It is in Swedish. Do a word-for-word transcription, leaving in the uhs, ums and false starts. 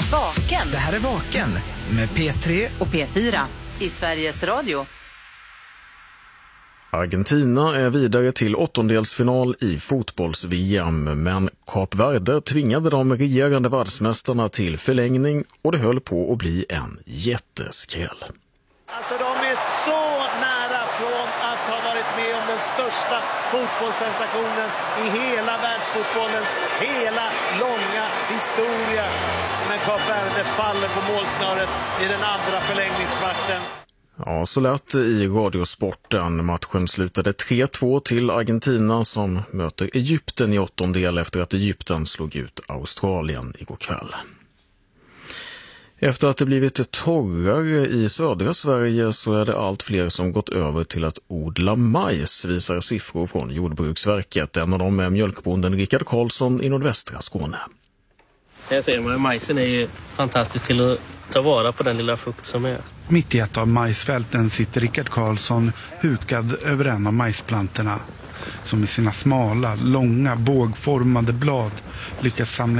Vaken. Det här är Vaken med P tre och P fyra i Sveriges Radio. Argentina är vidare till åttondelsfinal i fotbolls-V M, men Kap Verde tvingade de regerande världsmästarna till förlängning och det höll på att bli en jätteskräll. Alltså de är så nära från att ha varit med om den största fotbollssensationen i hela världsfotbollens hela långa historia. Men Kap Verde faller på målsnöret i den andra förlängningskvarten. Ja, så lät i Radiosporten. Matchen slutade tre två till Argentina som möter Egypten i åttondel efter att Egypten slog ut Australien igår kväll. Efter att det blivit torrare i södra Sverige så är det allt fler som gått över till att odla majs, visar siffror från Jordbruksverket. En av dem är mjölkbonden Rickard Karlsson i nordvästra Skåne. Jag ser man, majsen är ju fantastisk till att ta vara på den lilla frukt som är. Mitt i ett av majsfälten sitter Rickard Karlsson hukad över en av majsplantorna som med sina smala, långa, bågformade blad lyckas samla